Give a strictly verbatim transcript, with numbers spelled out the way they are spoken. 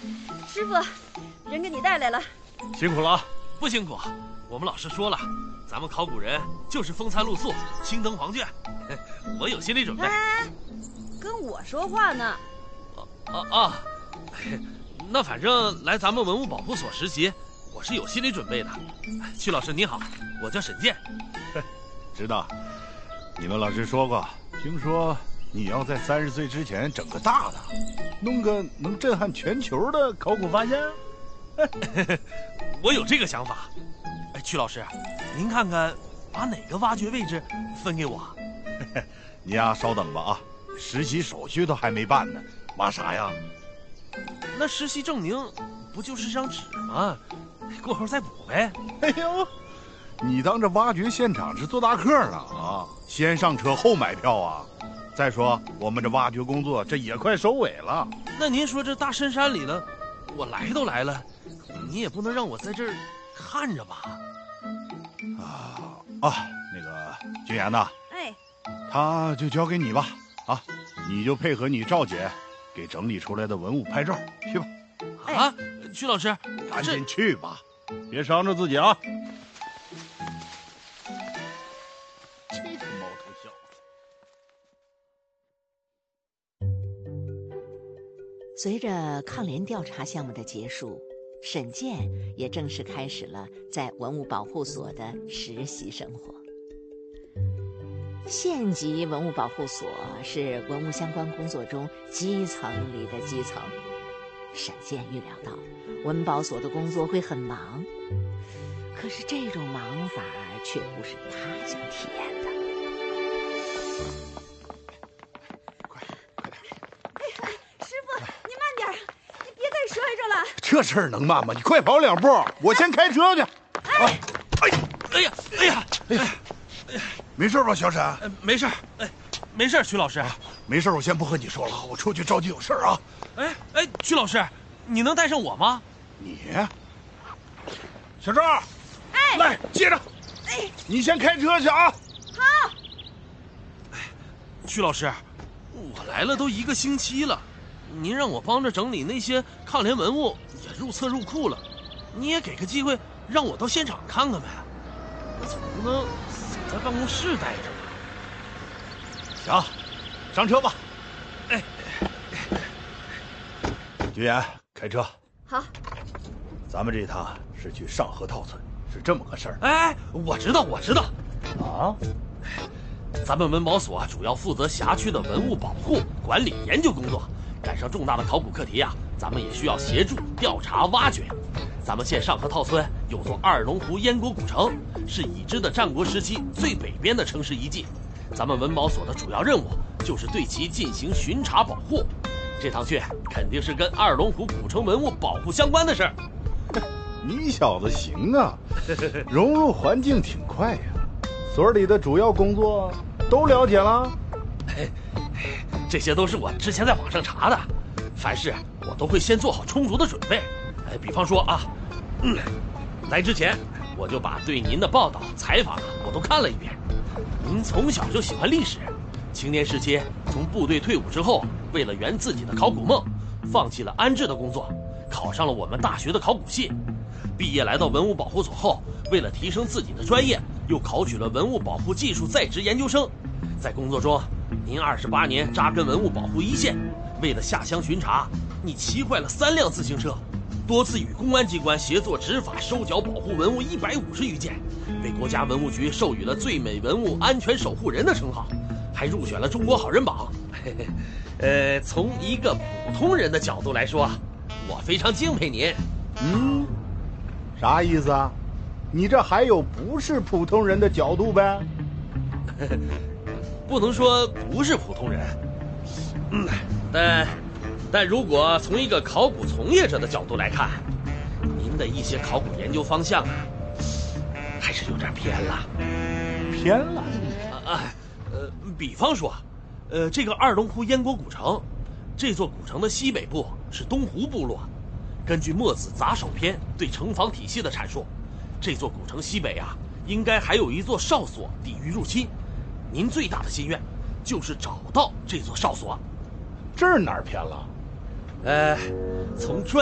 师傅，人给你带来了。 辛苦了啊！不辛苦，我们老师说了，咱们考古人就是风餐露宿，青灯黄卷，我有心理准备。 哎，跟我说话呢。 啊啊！那反正来咱们文物保护所实习，我是有心理准备的。曲老师你好，我叫沈健。 知道，你们老师说过，听说你要在三十岁之前整个大的，弄个能震撼全球的考古发现。 我有这个想法。哎，曲老师，您看看，把哪个挖掘位置分给我？ 你呀，稍等吧啊，实习手续都还没办呢，挖啥呀？ 那实习证明不就是张纸吗？过后再补呗。 哎呦，你当这挖掘现场是做大客了啊？先上车后买票啊？再说我们这挖掘工作这也快收尾了。 那您说这大深山里了，我来都来了，你也不能让我在这儿看着吧？ 啊啊，那个君言呐， 哎， 他就交给你吧啊，你就配合你赵姐给整理出来的文物拍照去吧。 啊，曲老师， 赶紧去吧，别伤着自己啊！这个毛头小子。随着抗联调查项目的结束，沈健也正式开始了在文物保护所的实习生活。县级文物保护所是文物相关工作中基层里的基层。沈健预料到文保所的工作会很忙，可是这种忙法却不是他想体验的。 快快点！ 哎哎，师傅，你慢点，你别再摔着了。 这事儿能慢吗？你快跑两步，我先开车去。 哎， 哎呀，哎呀，哎呀，哎呀， 没事吧，小沈？ 呃，没事，哎，没事，曲老师， 没事，我先不和你说了，我出去着急有事啊。 哎哎，曲老师，你能带上我吗？ 你，小赵， 哎， 来接着， 哎， 你先开车去啊。 好。 哎，曲老师，我来了都一个星期了，您让我帮着整理那些抗联文物，也入册入库了，你也给个机会让我到现场看看呗，我总不能死在办公室待着吧？ 行，上车吧。 哎。 君言，开车。 好， 咱们这趟是去上河套村，是这么个事儿。 哎，我知道，我知道。 啊， 咱们文保所主要负责辖区的文物保护、管理、研究工作。赶上重大的考古课题呀、啊，咱们也需要协助调查挖掘。咱们县上河套村有座二龙湖燕国古城，是已知的战国时期最北边的城市遗迹。咱们文保所的主要任务就是对其进行巡查保护。这趟去肯定是跟二龙湖古城文物保护相关的事儿。 你小子行啊，融入环境挺快呀。所里的主要工作都了解了？ 这些都是我之前在网上查的，凡事我都会先做好充足的准备。哎，比方说啊，嗯，来之前我就把对您的报道、采访我都看了一遍。您从小就喜欢历史，青年时期从部队退伍之后，为了圆自己的考古梦，放弃了安置的工作，考上了我们大学的考古系。毕业来到文物保护所后，为了提升自己的专业，又考取了文物保护技术在职研究生。在工作中，您二十八年扎根文物保护一线，为了下乡巡查，你骑坏了三辆自行车，多次与公安机关协作执法收缴保护文物一百五十余件，被国家文物局授予了最美文物安全守护人的称号，还入选了中国好人榜。嘿嘿，呃，从一个普通人的角度来说，我非常敬佩您。 嗯，啥意思啊？你这还有不是普通人的角度呗？ 不能说不是普通人，嗯，但但如果从一个考古从业者的角度来看，您的一些考古研究方向啊，还是有点偏了。 偏了？ 啊啊，呃，比方说，呃，这个二龙湖燕国古城，这座古城的西北部是东湖部落。根据《墨子杂首篇》对城防体系的阐述，这座古城西北啊，应该还有一座哨所抵御入侵。您最大的心愿就是找到这座哨所。 这儿哪儿偏了？ 呃，从专